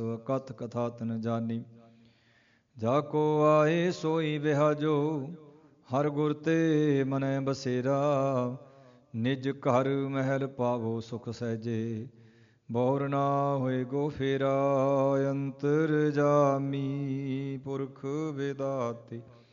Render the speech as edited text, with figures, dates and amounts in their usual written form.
ਕਥ ਕਥਾ ਤਨ ਜਾਨੀ। ਜਾ ਕੋ ਆਏ ਸੋਈ ਵਿਹਾਜੋ, ਹਰ ਗੁਰ ਤੇ ਮਨੈ ਬਸੇਰਾ। ਨਿਜ ਘਰ ਮਹਿਲ ਪਾਵੋ ਸੁਖ ਸਹਿਜੇ, ਬੌਰ ਨਾ ਹੋਏ ਗੋ ਫੇਰਾ। ਅੰਤਰ ਜਾਮੀ ਪੁਰਖ ਵਿਦਾਤੇ,